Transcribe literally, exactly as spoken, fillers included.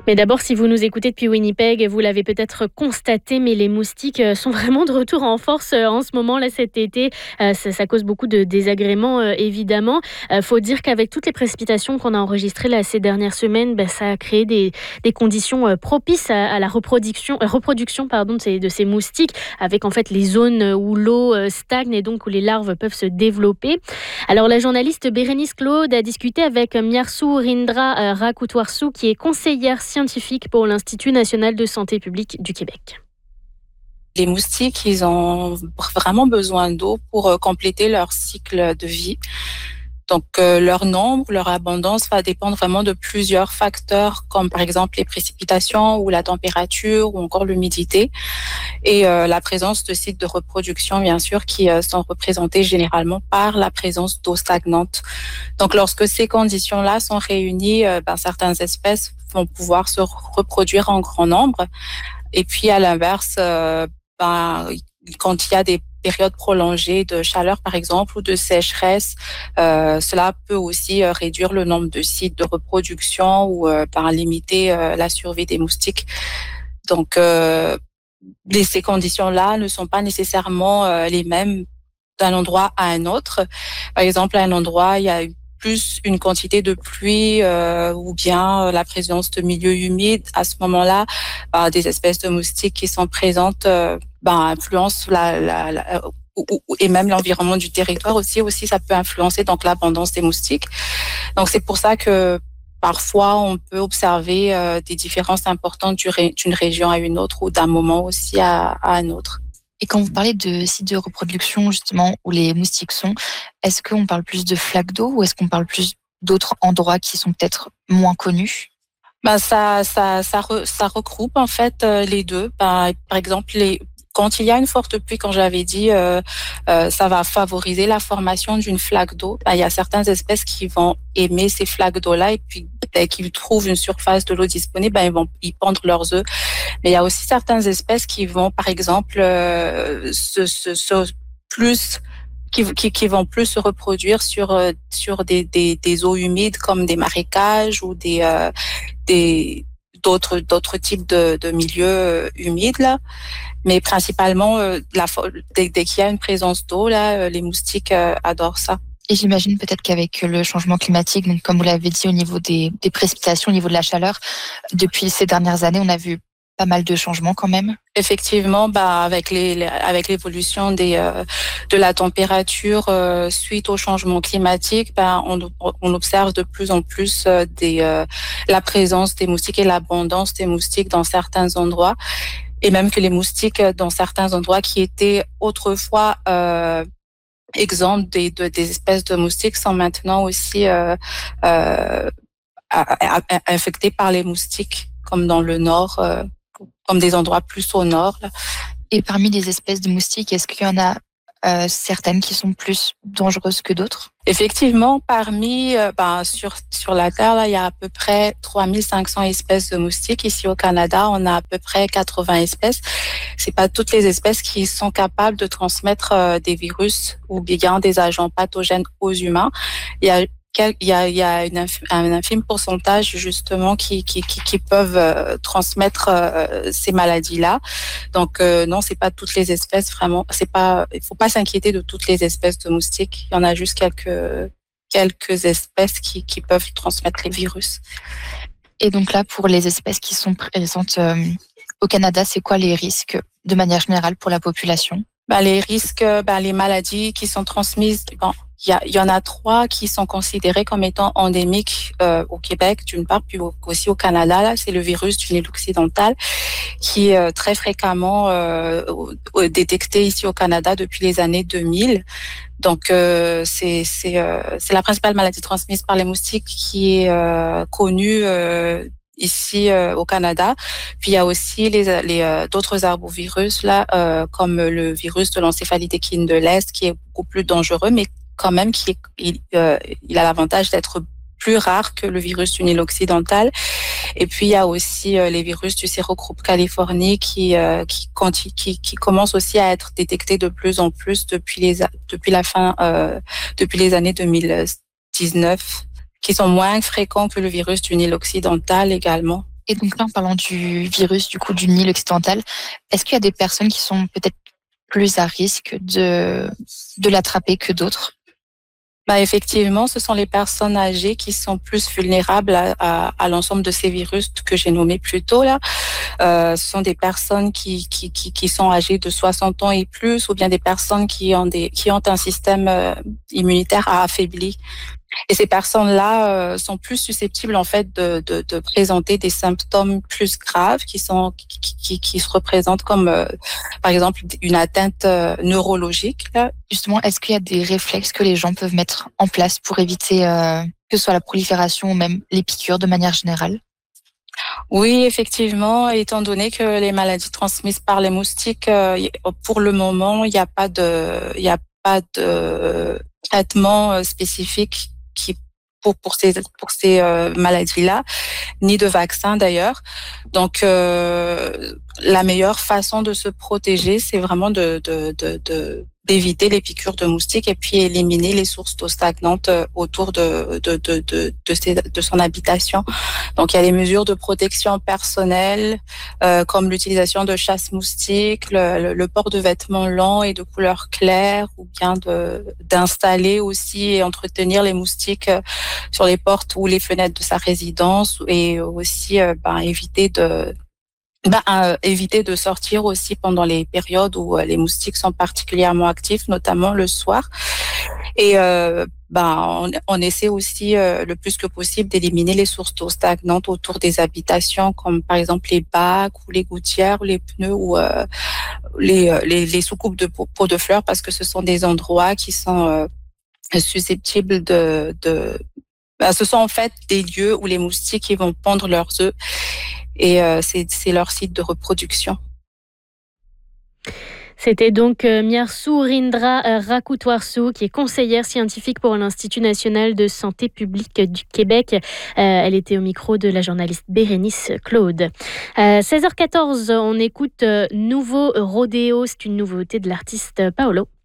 Mais d'abord, si vous nous écoutez depuis Winnipeg, vous l'avez peut-être constaté, mais les moustiques euh, sont vraiment de retour en force euh, en ce moment, là, cet été. Euh, ça, ça cause beaucoup de désagréments, euh, évidemment. Il faut dire qu'avec toutes les précipitations qu'on a enregistrées là, ces dernières semaines, bah, ça a créé des, des conditions euh, propices à, à la reproduction, euh, reproduction pardon, de, ces, de ces moustiques, avec en fait les zones où l'eau euh, stagne et donc où les larves peuvent se développer. Alors, la journaliste Bérénice Claude a discuté avec Miarsu Rindra euh, Rakutwarsu, qui est conseillère scientifique pour l'Institut national de santé publique du Québec. Les moustiques, ils ont vraiment besoin d'eau pour compléter leur cycle de vie. Donc, euh, leur nombre, leur abondance va dépendre vraiment de plusieurs facteurs, comme par exemple les précipitations ou la température ou encore l'humidité. Et euh, la présence de sites de reproduction, bien sûr, qui euh, sont représentés généralement par la présence d'eau stagnante. Donc, lorsque ces conditions-là sont réunies, euh, ben, certaines espèces vont pouvoir se reproduire en grand nombre. Et puis, à l'inverse, euh, ben, quand il y a des périodes prolongées de chaleur, par exemple, ou de sécheresse, euh, cela peut aussi euh, réduire le nombre de sites de reproduction ou euh, par limiter euh, la survie des moustiques. Donc, euh, les, ces conditions-là ne sont pas nécessairement euh, les mêmes d'un endroit à un autre. Par exemple, à un endroit, il y a plus une quantité de pluie euh, ou bien euh, la présence de milieux humides. À ce moment-là, bah, des espèces de moustiques qui sont présentes euh, bah, influencent la, la, la ou, ou, et même l'environnement du territoire aussi. Aussi, ça peut influencer donc l'abondance des moustiques. Donc, c'est pour ça que parfois, on peut observer euh, des différences importantes d'une région à une autre ou d'un moment aussi à, à un autre. Et quand vous parlez de sites de reproduction, justement, où les moustiques sont, est-ce qu'on parle plus de flaques d'eau ou est-ce qu'on parle plus d'autres endroits qui sont peut-être moins connus? Ben, ça, ça, ça, re, ça regroupe en fait euh, les deux. Ben, par exemple, les, quand il y a une forte pluie, comme j'avais dit, euh, euh, ça va favoriser la formation d'une flaque d'eau. Ben, il y a certaines espèces qui vont aimer ces flaques d'eau-là et puis dès qu'ils trouvent une surface de l'eau disponible, ben, ils vont y pondre leurs œufs. Mais il y a aussi certaines espèces qui vont, par exemple, euh, se, se, se plus qui, qui, qui vont plus se reproduire sur sur des, des, des eaux humides comme des marécages ou des euh, des d'autres d'autres types de, de milieux humides là. Mais principalement, euh, la, dès, dès qu'il y a une présence d'eau là, les moustiques euh, adorent ça. Et j'imagine peut-être qu'avec le changement climatique, donc comme vous l'avez dit au niveau des, des précipitations, au niveau de la chaleur, depuis ces dernières années, on a vu pas mal de changements quand même. Effectivement, bah avec les, les avec l'évolution des euh, de la température euh, suite au changement climatique, bah on on observe de plus en plus euh, des euh, la présence des moustiques et l'abondance des moustiques dans certains endroits, et même que les moustiques dans certains endroits qui étaient autrefois euh, exempts des de, des espèces de moustiques sont maintenant aussi euh, euh, infectés par les moustiques, comme dans le nord. Euh, comme des endroits plus au nord. Là. Et parmi les espèces de moustiques, est-ce qu'il y en a euh, certaines qui sont plus dangereuses que d'autres? Effectivement, parmi, euh, ben, sur, sur la Terre, là, il y a à peu près trois mille cinq cents espèces de moustiques. Ici au Canada, on a à peu près quatre-vingts espèces. C'est pas toutes les espèces qui sont capables de transmettre euh, des virus ou bien des agents pathogènes aux humains. Il y a Il y a, il y a une infime, un infime pourcentage justement qui, qui, qui, qui peuvent euh, transmettre euh, ces maladies-là. Donc euh, non, c'est pas toutes les espèces vraiment. C'est pas, il faut pas s'inquiéter de toutes les espèces de moustiques. Il y en a juste quelques quelques espèces qui, qui peuvent transmettre les virus. Et donc là, pour les espèces qui sont présentes euh, au Canada, c'est quoi les risques de manière générale pour la population? Ben, les risques, ben, les maladies qui sont transmises. Bon, Il y, a, il y en a trois qui sont considérés comme étant endémiques euh, au Québec, d'une part, puis aussi au Canada. Là, c'est le virus du Nil occidental, qui est euh, très fréquemment euh, détecté ici au Canada depuis les années deux mille. Donc, euh, c'est c'est euh, c'est la principale maladie transmise par les moustiques qui est euh, connue euh, ici euh, au Canada. Puis il y a aussi les, les euh, d'autres arbovirus là, euh, comme le virus de l'encéphalite équine de l'Est, qui est beaucoup plus dangereux, mais quand même qui est, il, euh, il a l'avantage d'être plus rare que le virus du Nil occidental. Et puis il y a aussi euh, les virus du sérogroupe Californie qui euh, qui, qui qui commencent aussi à être détectés de plus en plus depuis les depuis la fin euh, depuis les années deux mille dix-neuf, qui sont moins fréquents que le virus du Nil occidental également. Et donc là, en parlant du virus du coup du Nil occidental, est-ce qu'il y a des personnes qui sont peut-être plus à risque de, de l'attraper que d'autres? Bah, effectivement, ce sont les personnes âgées qui sont plus vulnérables à, à, à l'ensemble de ces virus que j'ai nommés plus tôt là. Euh, ce sont des personnes qui, qui, qui, qui sont âgées de soixante ans et plus, ou bien des personnes qui ont des qui ont un système euh, immunitaire affaibli. Et ces personnes-là euh, sont plus susceptibles en fait de, de, de présenter des symptômes plus graves qui sont qui, qui, qui se représentent comme euh, par exemple une atteinte euh, neurologique. Là. Justement, est-ce qu'il y a des réflexes que les gens peuvent mettre en place pour éviter euh, que ce soit la prolifération ou même les piqûres de manière générale? Oui, effectivement, étant donné que les maladies transmises par les moustiques, euh, pour le moment, il n'y a pas de il y a pas de traitement euh, spécifique qui pour pour ces pour ces euh, maladies-là, ni de vaccin d'ailleurs. Donc euh, la meilleure façon de se protéger, c'est vraiment de de de, de d'éviter les piqûres de moustiques et puis éliminer les sources d'eau stagnantes autour de de de de de, ses, de son habitation. Donc il y a les mesures de protection personnelle euh, comme l'utilisation de chasse-moustiques, le, le, le port de vêtements longs et de couleur claire, ou bien de d'installer aussi et entretenir les moustiques sur les portes ou les fenêtres de sa résidence, et aussi euh, ben, éviter de ben, euh, éviter de sortir aussi pendant les périodes où euh, les moustiques sont particulièrement actifs, notamment le soir. Et euh, ben, on, on essaie aussi euh, le plus que possible d'éliminer les sources d'eau stagnantes autour des habitations, comme par exemple les bacs ou les gouttières ou les pneus ou euh, les, les, les sous-coupes de pots de fleurs, parce que ce sont des endroits qui sont euh, susceptibles de... de ben, ce sont en fait des lieux où les moustiques ils vont pondre leurs œufs, et euh, c'est, c'est leur site de reproduction. C'était donc euh, Myarsu Rindra euh, Rakutwarsu, qui est conseillère scientifique pour l'Institut national de santé publique du Québec. Euh, elle était au micro de la journaliste Bérénice Claude. Euh, seize heures quatorze, on écoute euh, Nouveau Rodéo, c'est une nouveauté de l'artiste Paolo.